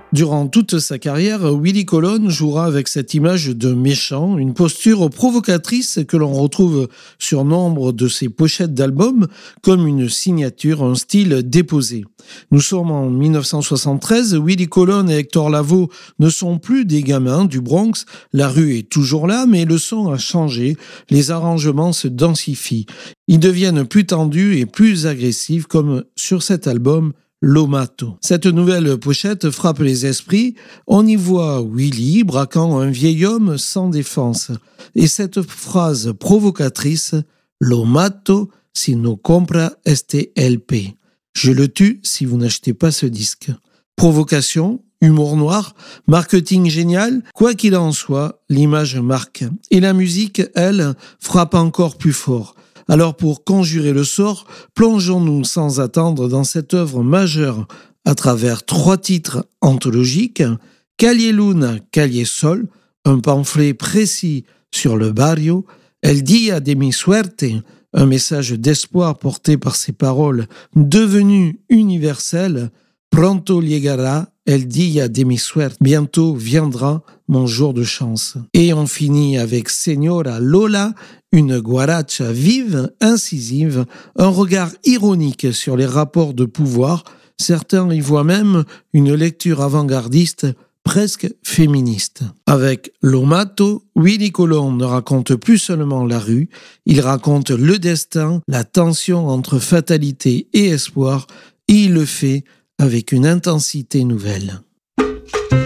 Durant toute sa carrière, Willy Colon jouera avec cette image de méchant, une posture provocatrice que l'on retrouve sur nombre de ses pochettes d'albums comme une signature, un style déposé. Nous sommes en 1973, Willy Colon et Hector Lavoe ne sont plus des gamins du Bronx, la rue est toujours là, mais le son a changé, les arrangements se densifient. Ils deviennent plus tendus et plus agressifs comme sur cet album Lo Mato. Cette nouvelle pochette frappe les esprits. On y voit Willy braquant un vieil homme sans défense. Et cette phrase provocatrice, Lo mato si no compra este LP. Je le tue si vous n'achetez pas ce disque. Provocation, humour noir, marketing génial, quoi qu'il en soit, l'image marque. Et la musique, elle, frappe encore plus fort. Alors pour conjurer le sort, plongeons-nous sans attendre dans cette œuvre majeure à travers 3 titres anthologiques, Calle Luna, Calle Sol, un pamphlet précis sur le barrio, El Día de mi Suerte, un message d'espoir porté par ces paroles devenues universelles, Pronto llegará el día de mi suerte. Bientôt viendra mon jour de chance. Et on finit avec Señora Lola, une guaracha vive, incisive, un regard ironique sur les rapports de pouvoir. Certains y voient même une lecture avant-gardiste presque féministe. Avec Lo Mato, Willy Colon ne raconte plus seulement la rue, il raconte le destin, la tension entre fatalité et espoir, et il le fait avec une intensité nouvelle.